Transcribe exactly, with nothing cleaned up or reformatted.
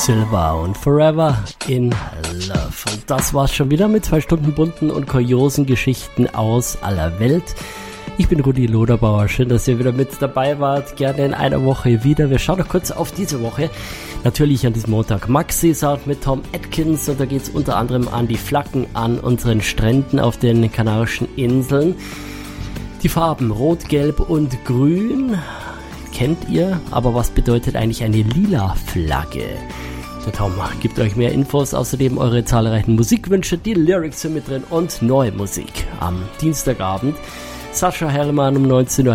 Silva und Forever in Love. Und das war's schon wieder mit zwei Stunden bunten und kuriosen Geschichten aus aller Welt. Ich bin Rudi Loderbauer, schön, dass ihr wieder mit dabei wart, gerne in einer Woche wieder. Wir schauen noch kurz auf diese Woche. Natürlich an diesem Montag Maxi-Sound mit Tom Atkins und da geht's unter anderem an die Flaggen an unseren Stränden auf den Kanarischen Inseln. Die Farben Rot, Gelb und Grün kennt ihr, aber was bedeutet eigentlich eine lila Flagge? Der Tom gibt euch mehr Infos, außerdem eure zahlreichen Musikwünsche, die Lyrics sind mit drin und neue Musik am Dienstagabend. Sascha Herrmann um neunzehn Uhr